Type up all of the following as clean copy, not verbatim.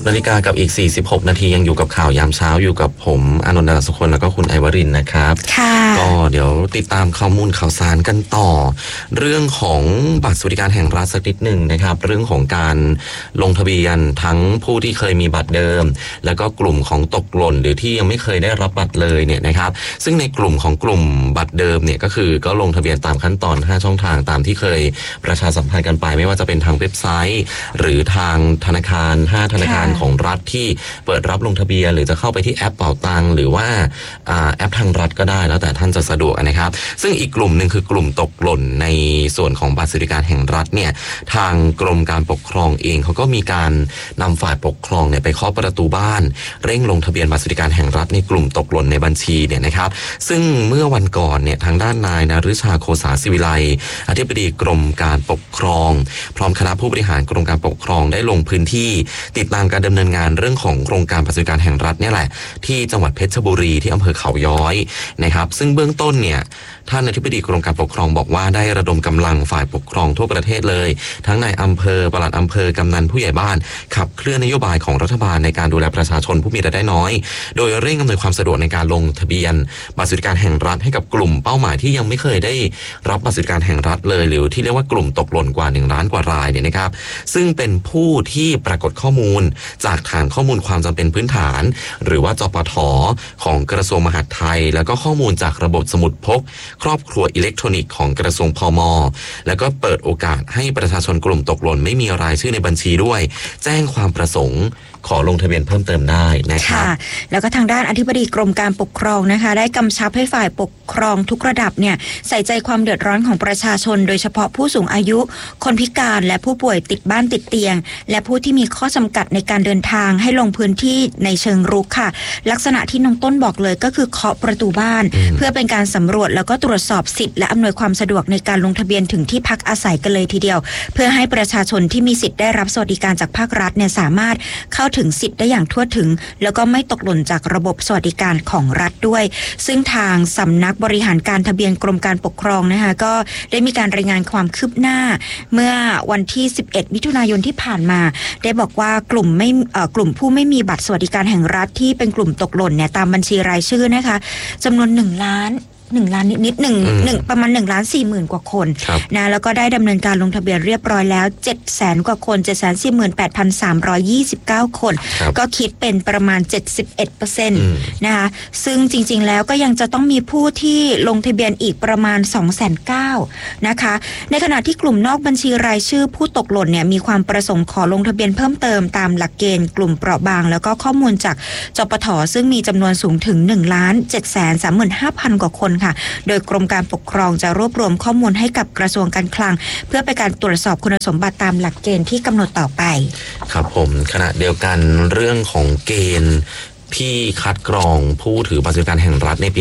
16 นาฬิกากับอีก46นาทียังอยู่กับข่าวยามเช้าอยู่กับผมอานนท์ ดาราสุคนแล้วก็คุณไอวรินทร์นะครับก็เดี๋ยวติดตามข้อมูลข่าวสารกันต่อเรื่องของบัตรสวัสดิการแห่งรัฐสักนิดหนึ่งนะครับเรื่องของการลงทะเบียนทั้งผู้ที่เคยมีบัตรเดิมแล้วก็กลุ่มของตกหล่นหรือที่ยังไม่เคยได้รับบัตรเลยเนี่ยนะครับซึ่งในกลุ่มของกลุ่มบัตรเดิมเนี่ยก็คือก็ลงทะเบียนตามขั้นตอน5ช่องทางตามที่เคยประชาสัมพันธ์กันไปไม่ว่าจะเป็นทางเว็บไซต์หรือทางธนาคาร5ธนาคารของรัฐที่เปิดรับลงทะเบียนหรือจะเข้าไปที่แอปเป๋าตังหรือว่าแอปทางรัฐก็ได้แล้วแต่ท่านจะสะดวกนะครับซึ่งอีกกลุ่มหนึ่งคือกลุ่มตกหล่นในส่วนของบัตรสวัสดิการแห่งรัฐเนี่ยทางกรมการปกครองเองเขาก็มีการนำฝ่ายปกครองเนี่ยไปเคาะประตูบ้านเร่งลงทะเบียนบัตรสวัสดิการแห่งรัฐในกลุ่มตกหล่นในบัญชีเนี่ยนะครับซึ่งเมื่อวันก่อนเนี่ยทางด้านนายนฤชาโคสาศิวิไลอธิบดีกรมการปกครองพร้อมคณะผู้บริหารกรมการปกครองได้ลงพื้นที่ติดตามการดำเนินงานเรื่องของโครงการบัตรสวัสดิการแห่งรัฐเนี่ยแหละที่จังหวัดเพชรบุรีที่อำเภอเขาย้อยนะครับซึ่งเบื้องต้นเนี่ยท่านอธิบดีกรมการปกครองบอกว่าได้ระดมกำลังฝ่ายปกครองทั่วประเทศเลยทั้งนายอำเภอปลัดอำเภอกำนันผู้ใหญ่บ้านขับเคลื่อนนโยบายของรัฐบาลในการดูแลประชาชนผู้มีรายได้น้อยโดยเร่งอำนวยความสะดวกในการลงทะเบียนบัตรสวัสดิการแห่งรัฐให้กับกลุ่มเป้าหมายที่ยังไม่เคยได้รับบัตรสวัสดิการแห่งรัฐเลยหรือที่เรียกว่ากลุ่มตกหล่นกว่า1 ล้านกว่ารายเนี่ยนะครับซึ่งเป็นผู้ที่ปรากฏข้อมูลจากฐานข้อมูลความจำเป็นพื้นฐานหรือว่าจปท.ของกระทรวงมหาดไทยแล้วก็ข้อมูลจากระบบสมุดพกครอบครัวอิเล็กทรอนิกส์ของกระทรวงพม.แล้วก็เปิดโอกาสให้ประชาชนกลุ่มตกหล่นไม่มีรายชื่อในบัญชีด้วยแจ้งความประสงค์ขอลงทะเบียนเพิ่มเติมได้นะครับแล้วก็ทางด้านอธิบดีกรมการปกครองนะคะได้กำชับให้ฝ่ายปกครองทุกระดับเนี่ยใส่ใจความเดือดร้อนของประชาชนโดยเฉพาะผู้สูงอายุคนพิการและผู้ป่วยติดบ้านติดเตียงและผู้ที่มีข้อจำกัดในการเดินทางให้ลงพื้นที่ในเชิงรุกค่ะลักษณะที่น้องต้นบอกเลยก็คือเคาะประตูบ้านเพื่อเป็นการสำรวจแล้วก็ตรวจสอบสิทธิ์และอำนวยความสะดวกในการลงทะเบียนถึงที่พักอาศัยกันเลยทีเดียวเพื่อให้ประชาชนที่มีสิทธิ์ได้รับสวัสดิการจากภาครัฐเนี่ยสามารถเข้าถึงสิทธิ์ได้อย่างทั่วถึงแล้วก็ไม่ตกหล่นจากระบบสวัสดิการของรัฐด้วยซึ่งทางสำนักบริหารการทะเบียนกรมการปกครองนะคะก็ได้มีการรายงานความคืบหน้าเมื่อวันที่11มิถุนายนที่ผ่านมาได้บอกว่ากลุ่มผู้ไม่มีบัตรสวัสดิการแห่งรัฐที่เป็นกลุ่มตกหล่นเนี่ยตามบัญชีรายชื่อนะคะจำนวน1 ล้านนิดประมาณ1,40,000 กว่าคนนะแล้วก็ได้ดำเนินการลงทะเบียนเรียบร้อยแล้ว 700,000 กว่าคน 748,329 คนก็คิดเป็นประมาณ 71% นะคะซึ่งจริงๆแล้วก็ยังจะต้องมีผู้ที่ลงทะเบียนอีกประมาณ 290,000 นะคะในขณะที่กลุ่มนอกบัญชีรายชื่อผู้ตกหล่นเนี่ยมีความประสงค์ขอลงทะเบียนเพิ่มเติมตามหลักเกณฑ์กลุ่มเปราะบางแล้วก็ข้อมูลจากจปท.ซึ่งมีจำนวนสูงถึง 1,735,000 กว่าคนโดยกรมการปกครองจะรวบรวมข้อมูลให้กับกระทรวงการคลังเพื่อเป็นการตรวจสอบคุณสมบัติตามหลักเกณฑ์ที่กำหนดต่อไปครับผมขณะเดียวกันเรื่องของเกณฑ์ที่คัดกรองผู้ถือบัตรสวัสดิการแห่งรัฐในปี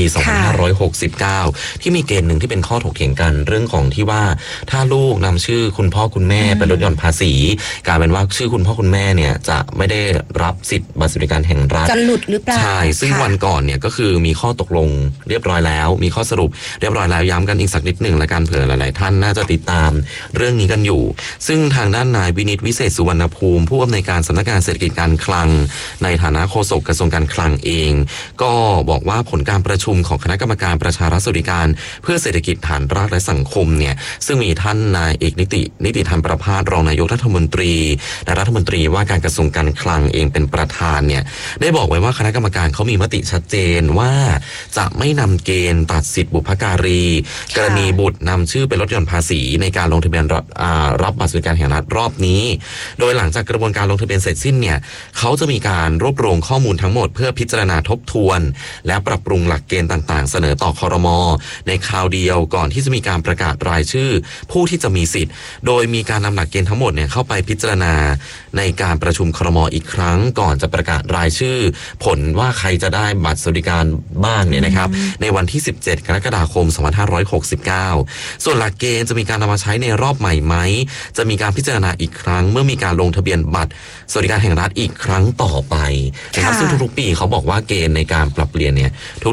2569 ที่มีเกณฑ์หนึ่งที่เป็นข้อถกเถียงกันเรื่องของที่ว่าถ้าลูกนำชื่อคุณพ่อคุณแม่ไปลดหย่อนภาษีกลายเป็นว่าชื่อคุณพ่อคุณแม่เนี่ยจะไม่ได้รับสิทธิ์บัตรสวัสดิการแห่งรัฐจะหลุดหรือเปล่าใช่ซึ่งวันก่อนเนี่ยก็คือมีข้อตกลงเรียบร้อยแล้วมีข้อสรุปเรียบร้อยแล้วย้ำกันอีกสักนิดหนึ่งและการเผื่อหลายๆท่านน่าจะติดตามเรื่องนี้กันอยู่ซึ่งทางด้านนายวินิตวิเศษสุวรรณภูมิผู้อำนวยการสำนักงานเศรษฐกิจการคลังในฐานะโฆษกกระทรวงการคลังเองก็บอกว่าผลการประชุมของคณะกรรมการประชารัฐสวัสดิการเพื่อเศรษฐกิจฐานรากและสังคมเนี่ยซึ่งมีท่านนายเอกนิติธรรมประภาสรองนายกรัฐมนตรีและรัฐมนตรีว่าการกระทรวงการคลังเองเป็นประธานเนี่ยได้บอกไว้ว่าคณะกรรมการเขามีมติชัดเจนว่าจะไม่นำเกณฑ์ตัดสิทธิบุพการีกรณีบุตรนำชื่อไปลดหย่อนภาษีในการลงทะเบียนรับบัตรสวัสดิการแห่งรัฐรอบนี้โดยหลังจากกระบวนการลงทะเบียนเสร็จสิ้นเนี่ยเขาจะมีการรวบรวมข้อมูลทั้งหมดเพื่อพิจารณาทบทวนและปรับปรุงหลักเกณฑ์ต่างๆเสนอต่อครม.ในคราวเดียวก่อนที่จะมีการประกาศรายชื่อผู้ที่จะมีสิทธิ์โดยมีการนำหลักเกณฑ์ทั้งหมดเนี่ยเข้าไปพิจารณาในการประชุมครม.อีกครั้งก่อนจะประกาศรายชื่อผลว่าใครจะได้บัตรสวัสดิการบ้างเนี่ยนะครับในวันที่17 กรกฎาคม 2569ส่วนหลักเกณฑ์จะมีการนำมาใช้ในรอบใหม่ไหมจะมีการพิจารณาอีกครั้งเมื่อมีการลงทะเบียนบัตรสวัสดิการแห่งรัฐอีกครั้งต่อไปนะครับซึ่งทุกๆปีเขาบอกว่าเกณฑ์ในการปรับเปลี่ยนเนี่ยทุกๆ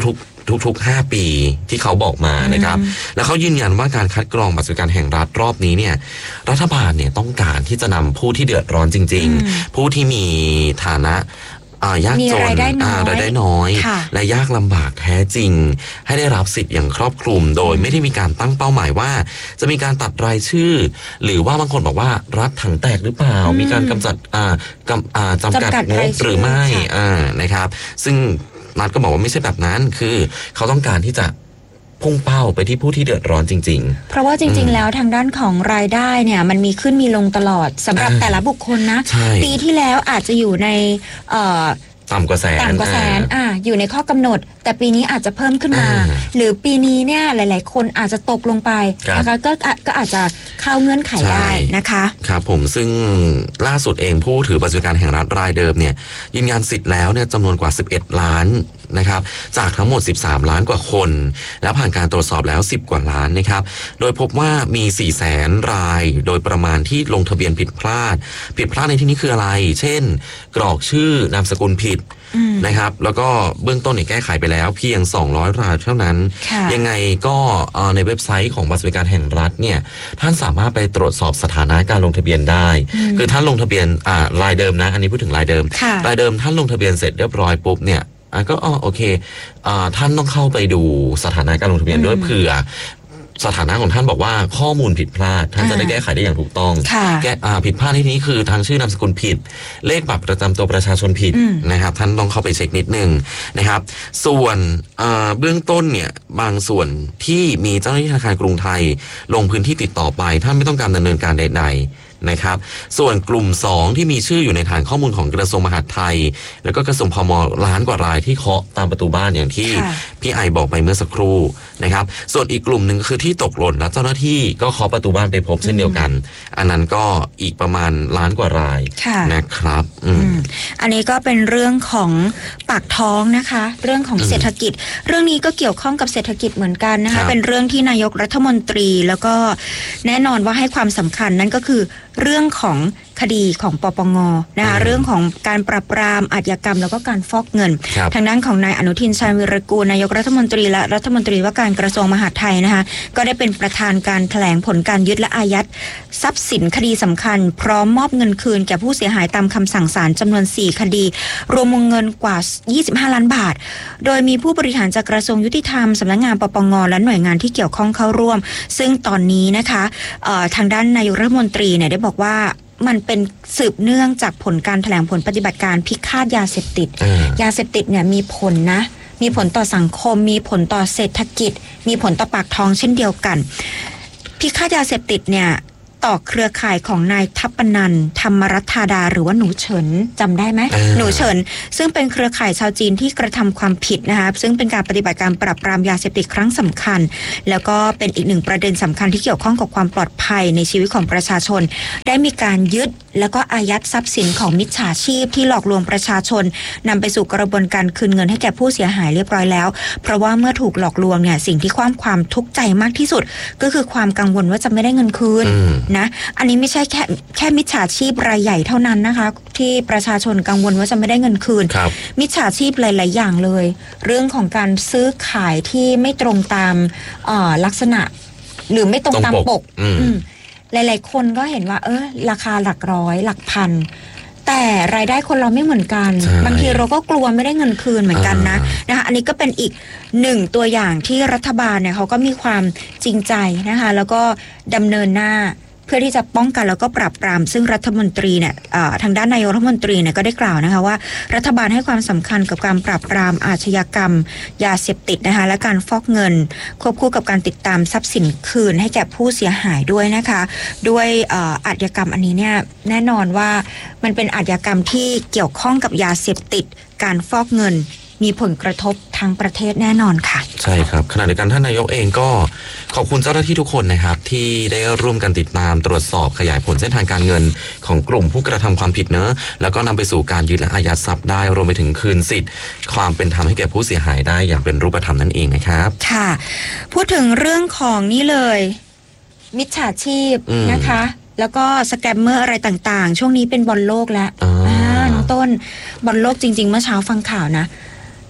ทุกๆ5ปีที่เขาบอกมานะครับแล้วเขายืนยันว่าการคัดกรองบัตรสวัสดิการแห่งรัฐรอบนี้เนี่ยรัฐบาลเนี่ยต้องการที่จะนำผู้ที่เดือดร้อนจริงๆผู้ที่มีฐานะยากจนรายได้น้อยและยากลำบากแท้จริงให้ได้รับสิทธิ์อย่างครอบคลุมโดยไม่ได้มีการตั้งเป้าหมายว่าจะมีการตัดรายชื่อหรือว่าบางคนบอกว่ารัฐถังแตกหรือเปล่ามีการกำจัดจำกัดงบหรือไม่นะครับซึ่งรัฐก็บอกว่าไม่ใช่แบบนั้นคือเขาต้องการที่จะพุ่งเป้าไปที่ผู้ที่เดือดร้อนจริงๆเพราะว่าจริงๆแล้วทางด้านของรายได้เนี่ยมันมีขึ้นมีลงตลอดสำหรับแต่ละบุคคลนะปีที่แล้วอาจจะอยู่ในต่ำกว่าแสนอยู่ในข้อกำหนดแต่ปีนี้อาจจะเพิ่มขึ้นมาหรือปีนี้เนี่ยหลายๆคนอาจจะตกลงไปนะคะก็อาจจะเข้าเงื่อนไขได้นะคะครับผมซึ่งล่าสุดเองผู้ถือบัตรสวัสดิการแห่งรัฐรายเดิมเนี่ยยืนยันสิทธิ์แล้วเนี่ยจำนวนกว่า11ล้านนะครับจากทั้งหมด13ล้านกว่าคนแล้วผ่านการตรวจสอบแล้ว10กว่าล้านนะครับโดยพบว่ามี400,000 รายโดยประมาณที่ลงทะเบียนผิดพลาดในที่นี้คืออะไรเช่นกรอกชื่อนามสกุลผิดนะครับแล้วก็เบื้องต้นเนี่ยแก้ไขไปแล้วเพียง200 รายเท่านั้นยังไงก็ในเว็บไซต์ของบัตรสวัสดิการแห่งรัฐเนี่ยท่านสามารถไปตรวจสอบสถานะการลงทะเบียนได้คือท่านลงทะเบียนรายเดิมนะอันนี้พูดถึงรายเดิมท่านลงทะเบียนเสร็จเรียบร้อยปุ๊บเนี่ยก็โอเคท่านต้องเข้าไปดูสถานะการลงทะเบียนด้วยเผื่อสถานะของท่านบอกว่าข้อมูลผิดพลาดท่านจะได้แก้ไขได้อย่างถูกต้องแก้ผิดพลาดที่นี้คือทางชื่อนามสกุลผิดเลขบัตรประจำตัวประชาชนผิดนะครับท่านต้องเข้าไปเช็คนิดนึงนะครับส่วนเบื้องต้นเนี่ยบางส่วนที่มีเจ้าหน้าที่ธนาคารกรุงไทยลงพื้นที่ติดต่อไปท่านไม่ต้องการดำเนินการใดๆนะครับส่วนกลุ่ม2ที่มีชื่ออยู่ในฐานข้อมูลของกระทรวงมหาดไทยแล้วก็กระทรวงพม.ล้านกว่ารายที่เคาะตามประตูบ้านอย่างที่พี่ไอบอกไปเมื่อสักครู่นะครับส่วนอีกกลุ่มหนึ่งคือที่ตกหล่นและเจ้าหน้าที่ก็เคาะประตูบ้านไปพบเช่นเดียวกันอันนั้นก็อีกประมาณล้านกว่ารายนะครับอันนี้ก็เป็นเรื่องของปากท้องนะคะเรื่องของเศรษฐกิจเรื่องนี้ก็เกี่ยวข้องกับเศรษฐกิจเหมือนกันนะคะเป็นเรื่องที่นายกรัฐมนตรีแล้วก็แน่นอนว่าให้ความสำคัญนั่นก็คือเรื่องของคดีของปปงนะคะเรื่องของการปราบปรามอาชญากรรมแล้วก็การฟอกเงินทางด้านของนายอนุทินชาญวิรากูลนายกรัฐมนตรีและรัฐมนตรีว่าการกระทรวงมหาดไทยนะคะก็ได้เป็นประธานการแถลงผลการยึดและอายัดทรัพย์สินคดีสำคัญพร้อมมอบเงินคืนแก่ผู้เสียหายตามคำสั่งศาลจำนวน4คดีรวมวงเงินกว่า25ล้านบาทโดยมีผู้บริหารจากกระทรวงยุติธรรมสำนักงานปปงและหน่วยงานที่เกี่ยวข้องเข้าร่วมซึ่งตอนนี้นะคะทางด้านนายกรัฐมนตรีเนี่ยได้บอกว่ามันเป็นสืบเนื่องจากผลการแถลงผลปฏิบัติการพิฆาตยาเสพติดยาเสพติดเนี่ยมีผลนะมีผลต่อสังคมมีผลต่อเศรษฐกิจมีผลต่อปากท้องเช่นเดียวกันพิฆาตยาเสพติดเนี่ยต่อเครือข่ายของนายทัพปนันท์ธรรมรัตธาดาหรือว่าหนูเฉินจำได้ไหมหนูเฉินซึ่งเป็นเครือข่ายชาวจีนที่กระทำความผิดนะคะซึ่งเป็นการปฏิบัติการปราบปรามยาเสพติดครั้งสำคัญแล้วก็เป็นอีกหนึ่งประเด็นสำคัญที่เกี่ยวข้องกับความปลอดภัยในชีวิตของประชาชนได้มีการยึดแล้วก็อายัดทรัพย์สินของมิจฉาชีพที่หลอกลวงประชาชนนำไปสู่กระบวนการคืนเงินให้แก่ผู้เสียหายเรียบร้อยแล้วเพราะว่าเมื่อถูกหลอกลวงเนี่ยสิ่งที่ความทุกข์ใจมากที่สุดก็คือความกังวลว่าจะไม่ได้เงินคืนนะอันนี้ไม่ใช่แค่มิจฉาชีพรายใหญ่เท่านั้นนะคะที่ประชาชนกังวลว่าจะไม่ได้เงินคืนมิจฉาชีพหลายๆอย่างเลยเรื่องของการซื้อขายที่ไม่ตรงตามลักษณะหรือไม่ตรงตามปกหลายๆคนก็เห็นว่าราคาหลักร้อยหลักพันแต่รายได้คนเราไม่เหมือนกันบางทีเราก็กลัวไม่ได้เงินคืนเหมือนกันนะคะอันนี้ก็เป็นอีกหนึ่งตัวอย่างที่รัฐบาลเนี่ยเขาก็มีความจริงใจนะคะแล้วก็ดำเนินหน้าเพื่อที่จะป้องกันแล้วก็ปราบปรามซึ่งรัฐมนตรีเนี่ยทางด้านนายกรัฐมนตรีเนี่ยก็ได้กล่าวนะคะว่ารัฐบาลให้ความสำคัญกับการปราบปรามอาชญากรรมยาเสพติดนะคะและการฟอกเงินควบคู่กับการติดตามทรัพย์สินคืนให้แก่ผู้เสียหายด้วยนะคะด้วยอาชญากรรมอันนี้เนี่ยแน่นอนว่ามันเป็นอาชญากรรมที่เกี่ยวข้องกับยาเสพติดการฟอกเงินมีผลกระทบทั้งประเทศแน่นอนค่ะใช่ครับขณะเดียวกันท่านนายกเองก็ขอบคุณเจ้าหน้าที่ทุกคนนะครับที่ได้ร่วมกันติดตามตรวจสอบขยายผลเส้นทางการเงินของกลุ่มผู้กระทำความผิดแล้วก็นำไปสู่การยึดและอายัดทรัพย์ได้รวมไปถึงคืนสิทธิ์ความเป็นธรรมให้แก่ผู้เสียหายได้อย่างเป็นรูปธรรมนั่นเองนะครับค่ะพูดถึงเรื่องของนี่เลยมิจฉาชีพนะคะแล้วก็สแกมเมอร์อะไรต่างๆช่วงนี้เป็นบอลโลกแล้วน้องต้นบอลโลกจริงๆเมื่อเช้าฟังข่าวนะ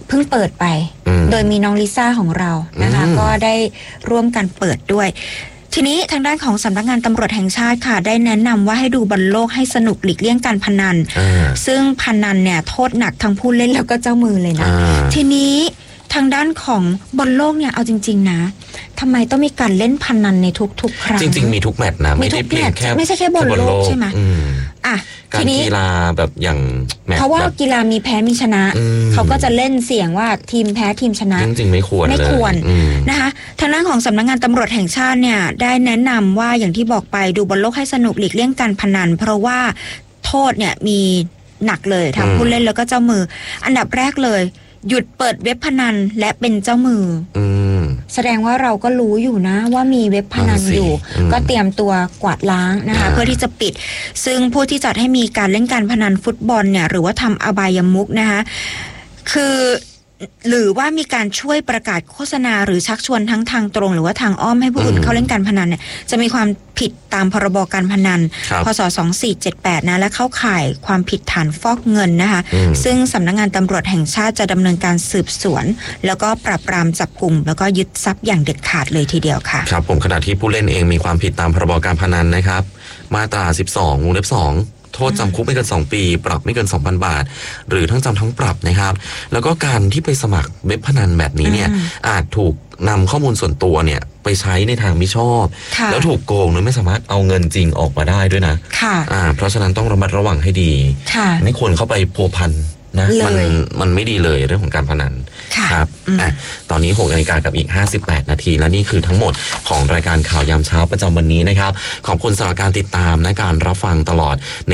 เพิ่งเปิดไปโดยมีน้องลิซ่าของเรานะคะก็ได้ร่วมกันเปิดด้วยทีนี้ทางด้านของสำนักงานตำรวจแห่งชาติค่ะได้แนะนำว่าให้ดูบอลโลกให้สนุกหลีกเลี่ยงการพนันซึ่งพนันเนี่ยโทษหนักทั้งผู้เล่นแล้วก็เจ้ามือเลยนะทีนี้ทางด้านของบอลโลกเนี่ยเอาจริงๆนะทำไมต้องมีการเล่นพนันในทุกๆครั้งจริงๆมีทุกแมตช์นะไม่ได้เปลี่ยนแค่ไม่ใช่แค่บอลโลกใช่ไหมการกีฬาแบบอย่างแมตช์เพราะว่ากีฬามีแพ้มีชนะเขาก็จะเล่นเสี่ยงว่าทีมแพ้ทีมชนะจริงๆไม่ควรนะคะทางด้านของสำนักงานตำรวจแห่งชาติเนี่ยได้แนะนำว่าอย่างที่บอกไปดูบอลโลกให้สนุกหลีกเลี่ยงการพนันเพราะว่าโทษเนี่ยมีหนักเลยทั้งผู้เล่นแล้วก็เจ้ามืออันดับแรกเลยหยุดเปิดเว็บพนันและเป็นเจ้ามือแสดงว่าเราก็รู้อยู่นะว่ามีเว็บพนันอยู่ก็เตรียมตัวกวาดล้างนะคะเพื่อที่จะปิดซึ่งผู้ที่จัดให้มีการเล่นการพนันฟุตบอลเนี่ยหรือว่าทำอบายมุขนะคะคือหรือว่ามีการช่วยประกาศโฆษณาหรือชักชวนทั้งทางตรงหรือว่าทางอ้อมให้ผู้อื่นเข้าเล่นการพนันเนี่ยจะมีความผิดตามพรบการพนันพ.ศ. 2478นะและเข้าข่ายความผิดฐานฟอกเงินนะคะซึ่งสำนักงานตำรวจแห่งชาติจะดำเนินการสืบสวนแล้วก็ปราบปรามจับกุมแล้วก็ยึดทรัพย์อย่างเด็ดขาดเลยทีเดียวค่ะครับผมขณะที่ผู้เล่นเองมีความผิดตามพรบการพนันนะครับมาตรา12 วงเล็บ 2โทษจำคุกไม่เกิน2 ปีปรับไม่เกิน 2,000 บาทหรือทั้งจำทั้งปรับนะครับแล้วก็การที่ไปสมัครเว็บพนันแบบนี้เนี่ยอาจถูกนำข้อมูลส่วนตัวเนี่ยไปใช้ในทางมิชอบแล้วถูกโกงโดยไม่สามารถเอาเงินจริงออกมาได้ด้วยนะเพราะฉะนั้นต้องระมัดระวังให้ดีไม่ควรเข้าไปพัวพันนะมันไม่ดีเลยเรื่องของการพนันครับตอนนี้6 นาฬิกากับอีก58 นาทีและนี่คือทั้งหมดของรายการข่าวยามเช้าประจำวันนี้นะครับขอบคุณสำหรับการติดตามและการรับฟังตลอดใน